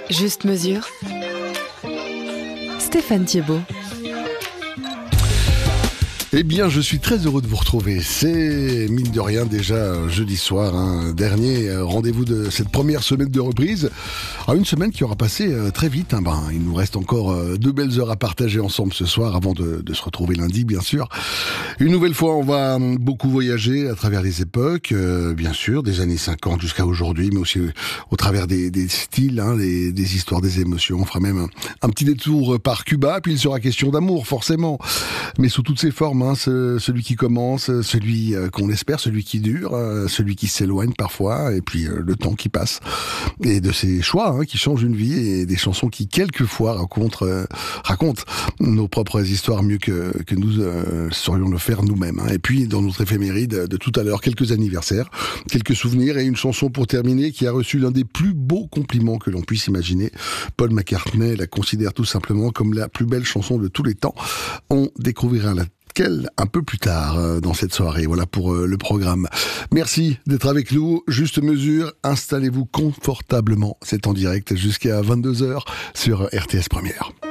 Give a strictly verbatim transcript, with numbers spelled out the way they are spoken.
Juste mesure. Stéphane Thiebaud. Eh bien, je suis très heureux de vous retrouver. C'est, mine de rien, déjà jeudi soir, hein, dernier rendez-vous de cette première semaine de reprise. Alors, une semaine qui aura passé euh, très vite. Hein, ben, il nous reste encore euh, deux belles heures à partager ensemble ce soir, avant de, de se retrouver lundi, bien sûr. Une nouvelle fois, on va beaucoup voyager à travers les époques, euh, bien sûr, des années cinquante jusqu'à aujourd'hui, mais aussi euh, au travers des, des styles, hein, des, des histoires, des émotions. On fera même un, un petit détour par Cuba, puis il sera question d'amour, forcément, mais sous toutes ses formes. Hein, ce, celui qui commence, celui euh, qu'on espère, celui qui dure, euh, celui qui s'éloigne parfois, et puis euh, le temps qui passe. Et de ces choix hein, qui changent une vie, et des chansons qui quelquefois racontent, euh, racontent nos propres histoires mieux que, que nous euh, saurions le faire nous-mêmes. Hein. Et puis dans notre éphéméride de tout à l'heure, quelques anniversaires, quelques souvenirs, et une chanson pour terminer qui a reçu l'un des plus beaux compliments que l'on puisse imaginer. Paul McCartney la considère tout simplement comme la plus belle chanson de tous les temps. On découvrira la Quel un peu plus tard euh, dans cette soirée. Voilà pour euh, le programme. Merci d'être avec nous. Juste mesure, installez-vous confortablement. C'est en direct jusqu'à vingt-deux heures sur R T S Première.